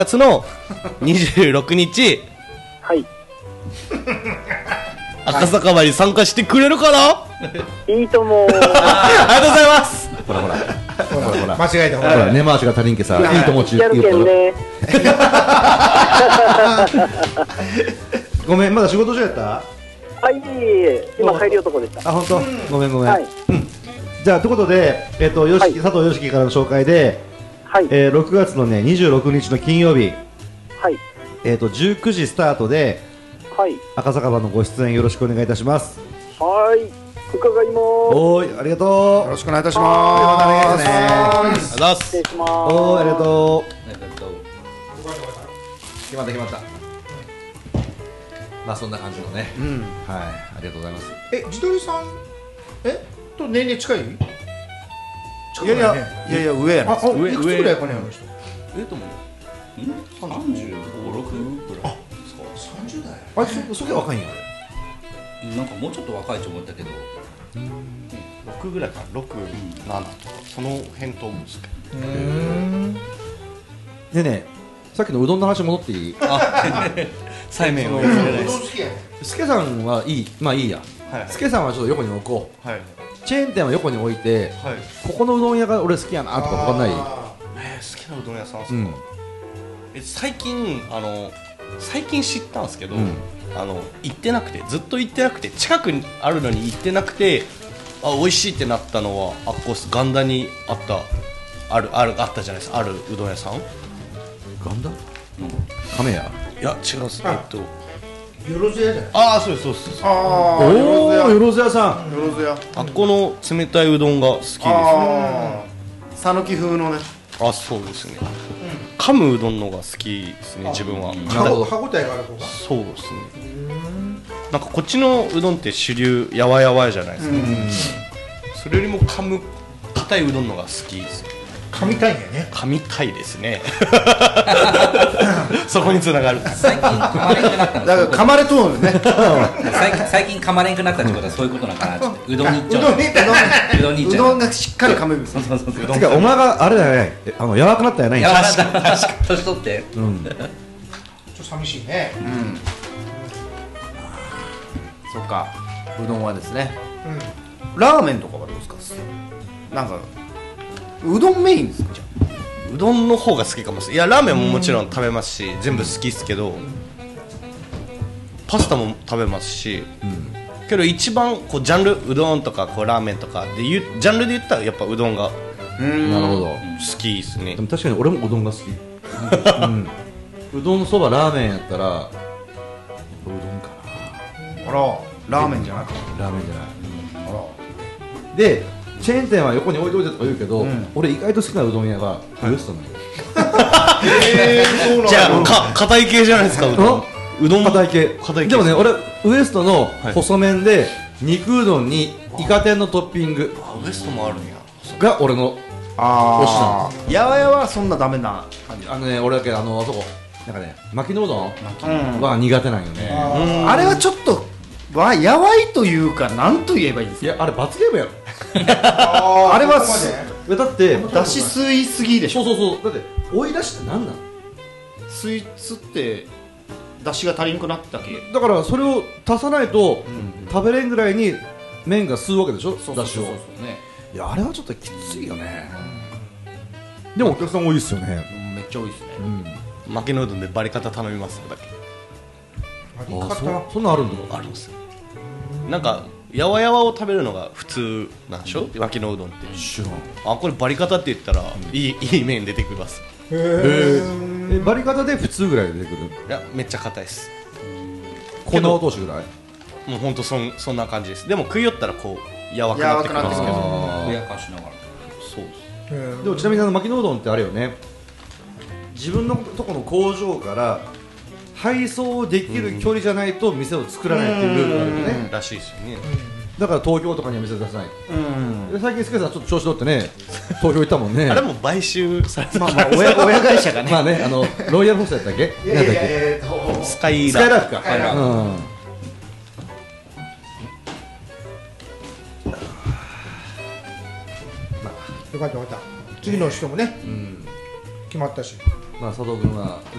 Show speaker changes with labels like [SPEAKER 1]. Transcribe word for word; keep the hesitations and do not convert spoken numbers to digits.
[SPEAKER 1] がつのにじゅうろくにち、
[SPEAKER 2] はい。
[SPEAKER 1] 赤坂場に参加してくれるかな。
[SPEAKER 2] いいとも。
[SPEAKER 1] ありがとうございます。
[SPEAKER 3] ほらほらほらほら
[SPEAKER 4] 間違えたほ
[SPEAKER 3] ほら根回しが足りんけさ、いいともち
[SPEAKER 2] やるけんね。
[SPEAKER 3] ごめん、まだ仕事中やった？
[SPEAKER 2] はい、今帰り男でした。
[SPEAKER 3] あ、本当？ごめんごめん。
[SPEAKER 2] はい。
[SPEAKER 3] じゃあということで、えっとよし佐藤よしきからの紹介で、
[SPEAKER 2] はい。
[SPEAKER 3] えーろくがつのねにじゅうろくにちの金曜日、
[SPEAKER 2] はい。
[SPEAKER 3] えっとじゅうくじスタートで
[SPEAKER 2] はい。
[SPEAKER 3] 赤坂場のご出演よろしくお願いいたします。
[SPEAKER 2] はい。伺います。
[SPEAKER 3] おーい、ありがとう。
[SPEAKER 4] よろしくお願いいたします。
[SPEAKER 1] ありがとうございます。
[SPEAKER 2] 失礼します。
[SPEAKER 3] おー、ありがとう。
[SPEAKER 5] 決まった決まった。まあそんな感じのね。
[SPEAKER 4] うん。
[SPEAKER 5] はい、ありがとうございます。
[SPEAKER 4] え、地鶏さん、え、と年齢近い？
[SPEAKER 5] いやいやいやいや上や
[SPEAKER 4] あ、
[SPEAKER 5] な。
[SPEAKER 4] あ、いくつぐらいかね、あの人。
[SPEAKER 1] え、でも、ん、三十五、六ぐらい。
[SPEAKER 4] 三十代。
[SPEAKER 3] あいつ、それ若いんや。
[SPEAKER 6] なんかもうちょっと若いと思ったけど、
[SPEAKER 1] 六ぐらいか、六、七とか、その辺と思うんですけど。
[SPEAKER 4] うーん。
[SPEAKER 3] でね、さっきのうどんの話戻っていい？
[SPEAKER 1] サイメンを
[SPEAKER 4] うどん好きやね。
[SPEAKER 3] すけさんはいい、まあいいや。
[SPEAKER 1] はい
[SPEAKER 3] すけさんはちょっと横に置こう。
[SPEAKER 1] はい。
[SPEAKER 3] チェーン店は横に置いて、
[SPEAKER 1] はい。
[SPEAKER 3] ここのうどん屋が俺好きやなとかわかんない？
[SPEAKER 4] あ
[SPEAKER 1] えー、好きなうどん屋さんですか。
[SPEAKER 3] うん。
[SPEAKER 1] え、最近、あの、最近知ったんですけど、
[SPEAKER 3] うん
[SPEAKER 1] あの、行ってなくて、ずっと行ってなくて、近くにあるのに行ってなくて。あ、美味しいってなったのは、あっこガンダにあった。ある、ある、あったじゃないですか、あるうどん屋さん。
[SPEAKER 3] ガンダ？亀屋？
[SPEAKER 1] いや、違うんです。えっと。
[SPEAKER 4] ー、よろず屋じゃない。
[SPEAKER 1] ああ、そうです、そうです。
[SPEAKER 4] ああ、
[SPEAKER 3] お
[SPEAKER 4] よ
[SPEAKER 3] ー、よろず屋さん。
[SPEAKER 4] ろず屋。
[SPEAKER 1] あっこの冷たいうどんが好きですね。
[SPEAKER 4] ああ、讃岐風のね。
[SPEAKER 1] あ、そうですね。噛むうどんのが好きですね、自分は。
[SPEAKER 4] 歯ご歯ごたえがある方が。
[SPEAKER 1] そうですね。なんかこっちのうどんって主流やわやわじゃないですか。それよりも噛む硬いうどんのが好きです。
[SPEAKER 4] 噛みたいんやね。
[SPEAKER 1] 噛みたいですね。そこに繋がる。
[SPEAKER 6] 最近噛まれんくなったの。
[SPEAKER 4] だから噛まれとるね。
[SPEAKER 6] 最近最近噛まれんくなったってことはそういうことなんかなって。うどんに行っちゃう。
[SPEAKER 4] うどんに行った
[SPEAKER 6] うどんに行っちゃう。
[SPEAKER 4] うどんがしっかり噛める。
[SPEAKER 6] そうそうそう。
[SPEAKER 3] てかお前があれだよね、あの柔らかなったやないん
[SPEAKER 6] や
[SPEAKER 3] や。
[SPEAKER 6] わらか年取って。
[SPEAKER 3] うん。
[SPEAKER 4] ちょっと寂しいね。
[SPEAKER 5] うん。そうか。うどんはですね。
[SPEAKER 4] うん。
[SPEAKER 5] ラーメンとかはどうですか。なんかうどんメインですか。じゃ
[SPEAKER 1] うどんの方が好きかもしれない。いや、ラーメンももちろん食べますし、全部好きですけど、パスタも食べますし、けど一番こうジャンル、うどんとかこうラーメンとかで言うジャンルで言ったらやっぱうどんが
[SPEAKER 5] あ。うん
[SPEAKER 3] なるほど。
[SPEAKER 1] 好きですね
[SPEAKER 3] で。も確かに俺もうどんが好き。うん。うどん、そば、ラーメンやったらうどんか
[SPEAKER 4] あら、ラーメンじゃなくて。
[SPEAKER 3] な。ラーメンじゃない。
[SPEAKER 4] あら。
[SPEAKER 3] で、チェーン店は横に置いといてとか言うけど、
[SPEAKER 4] ん
[SPEAKER 3] 俺意外と好きなうどん屋がウエストなんだよ。
[SPEAKER 4] えー、そうなんだ。
[SPEAKER 1] じゃあか硬い系じゃないですか、うどん。うどん
[SPEAKER 3] 硬い系。
[SPEAKER 1] 硬い系
[SPEAKER 3] でもね、俺ウエストの
[SPEAKER 1] はい
[SPEAKER 3] 細麺で肉うどんにイカ天のトッピング
[SPEAKER 1] あ、ウエストもあるんや。
[SPEAKER 3] が俺の
[SPEAKER 5] ああ。やわやわそんなダメな感じ。
[SPEAKER 3] あのね、俺だけあのあそこなんかね、巻きのうどん
[SPEAKER 5] うん。
[SPEAKER 3] は苦手なんよね。
[SPEAKER 5] あれはちょっとわやわいというかなんと言えばいいですか。
[SPEAKER 3] いや、あれ罰ゲームやろ。
[SPEAKER 4] あ
[SPEAKER 5] あれは
[SPEAKER 4] ここまで
[SPEAKER 3] だって
[SPEAKER 5] 出し吸いすぎでしょ。
[SPEAKER 3] そうそうそう、だって追い出しって何なの？
[SPEAKER 5] スイーツって出汁が足りんくなったっけ。
[SPEAKER 3] だからそれを足さないと食べれんぐらいに麺が吸うわけでしょ、
[SPEAKER 5] そう
[SPEAKER 3] だしを。
[SPEAKER 5] ね。
[SPEAKER 3] いや、あれはちょっときついよね。でもお客さん多いっすよね。
[SPEAKER 5] うんめっちゃ多いですね。
[SPEAKER 3] うん。
[SPEAKER 1] 負けのうどんでバリカタ頼みますだけ。
[SPEAKER 3] あ、そそんなんあるんだ。
[SPEAKER 1] あるんですよ。なんかやわやわを食べるのが普通なんでしょ、巻きのうどんって。
[SPEAKER 3] 知らん。
[SPEAKER 1] あ、これバリカタって言ったらいい、いい麺出てきます。
[SPEAKER 4] へー。
[SPEAKER 3] え、バリカタで普通ぐらいで出てくる？
[SPEAKER 1] いや、めっちゃ硬いです。
[SPEAKER 3] 粉落としぐらい？
[SPEAKER 1] もうほんとそん、そんな感じです。でも食い寄ったらこう柔らかくなってくるんですけど。
[SPEAKER 3] あ
[SPEAKER 6] ふやかしながら。
[SPEAKER 1] そうです。
[SPEAKER 4] へー
[SPEAKER 3] でもちなみにあの巻きのうどんってあれよね、自分のとこの工場から配送できる距離じゃないと店を作らないっていうルールがあるよね。
[SPEAKER 1] らしいですよね。
[SPEAKER 3] だから東京とかには店出さない。
[SPEAKER 5] うん。
[SPEAKER 3] で最近スケさんちょっと調子乗ってね、東京行ったもんね。
[SPEAKER 1] あれも買収された。
[SPEAKER 5] まあまあ親親会社がね。
[SPEAKER 3] まあね、あのロイヤルホストやったっけ？
[SPEAKER 4] いやいやいや、
[SPEAKER 3] なんだっけ？
[SPEAKER 4] えーと
[SPEAKER 1] スカイ
[SPEAKER 3] スカイ
[SPEAKER 1] ラー
[SPEAKER 3] ラークか。
[SPEAKER 4] スカイラーク
[SPEAKER 3] うん。
[SPEAKER 4] よかったよかった。次の人もね、決まったし。
[SPEAKER 3] まあ佐藤君は